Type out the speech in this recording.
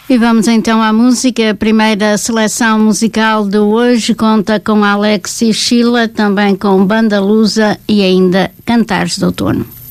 E vamos então à música. A primeira seleção musical de hoje conta com Alex e Sheila, também com Banda Lusa e ainda Cantares de Outono.